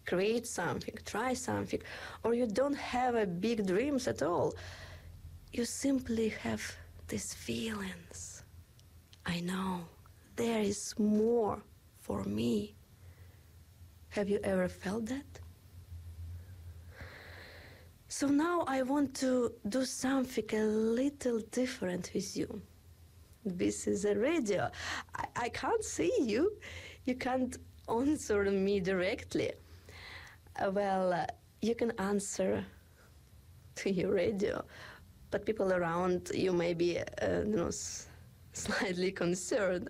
create something, try something, or you don't have a big dreams at all. You simply have these feelings. I know there is more for me. Have you ever felt that? So now I want to do something a little different with you. This is a radio. I can't see you. You can't answer me directly. You can answer to your radio, but people around you may be slightly concerned.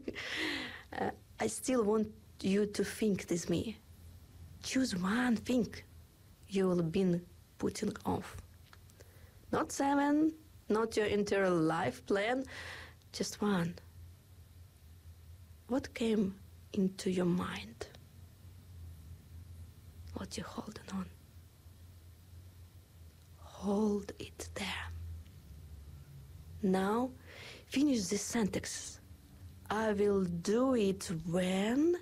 I still want you to think this me. Choose one thing you will be putting off. Not 7, not your entire life plan, just one. What came into your mind? What you holding on? Hold it there. Now, finish this sentence. I will do it when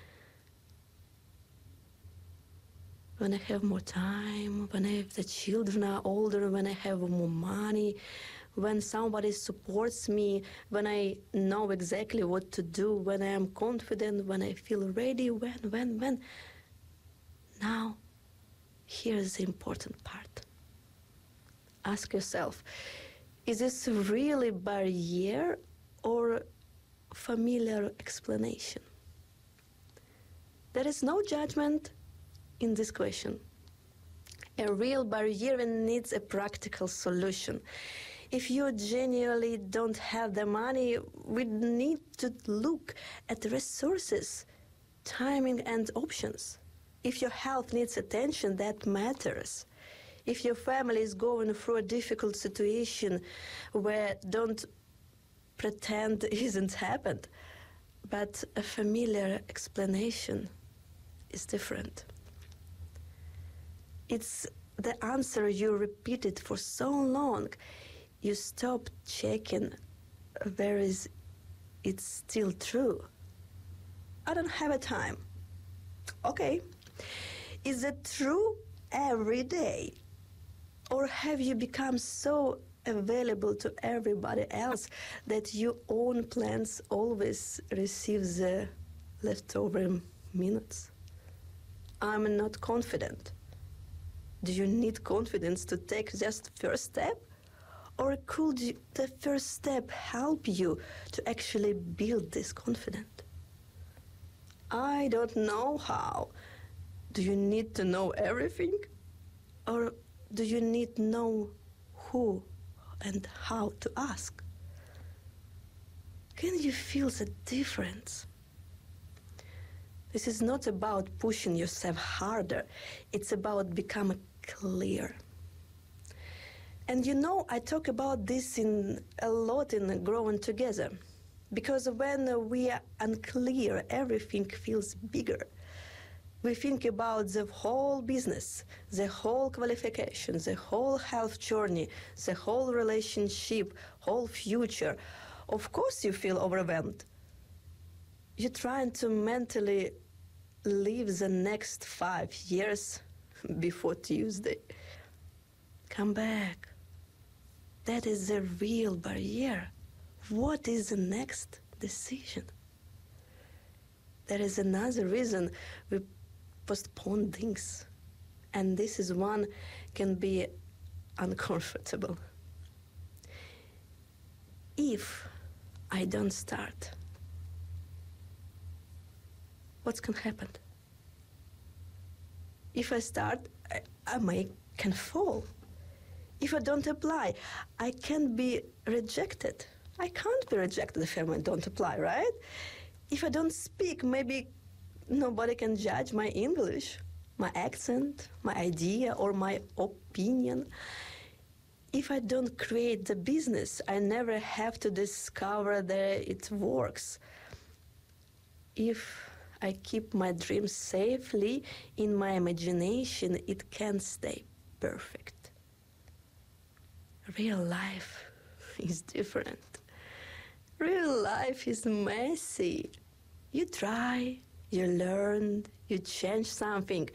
I have more time, when the children are older, when I have more money, when somebody supports me, when I know exactly what to do, when I am confident, when I feel ready, when. Now, here's the important part. Ask yourself, is this really barrier or familiar explanation? There is no judgment in this question. A real barrier needs a practical solution. If you genuinely don't have the money, we need to look at resources, timing, and options. If your health needs attention, that matters. If your family is going through a difficult situation, don't pretend it hasn't happened. But a familiar explanation is different. It's the answer you repeated for so long. You stop checking where is it still true. I don't have a time. Okay. Is it true every day? Or have you become so available to everybody else that your own plans always receive the leftover minutes? I'm not confident. Do you need confidence to take just first step? Or could the first step help you to actually build this confidence? I don't know how. Do you need to know everything? Or do you need to know who and how to ask? Can you feel the difference? This is not about pushing yourself harder. It's about becoming clear. And I talk about this a lot in Growing Together. Because when we are unclear, everything feels bigger. We think about the whole business, the whole qualification, the whole health journey, the whole relationship, whole future. Of course you feel overwhelmed. You're trying to mentally live the next 5 years before Tuesday. Come back. That is the real barrier. What is the next decision? There is another reason we postpone things, and this is one can be uncomfortable. If I don't start, what's going to happen? If I start, I can fall. If I don't apply, I can be rejected. I can't be rejected if I don't apply, right? If I don't speak, maybe nobody can judge my English, my accent, my idea, or my opinion. If I don't create the business, I never have to discover that it works. If I keep my dreams safely in my imagination, it can stay perfect. Real life is different. Real life is messy. You try, you learn, you change something,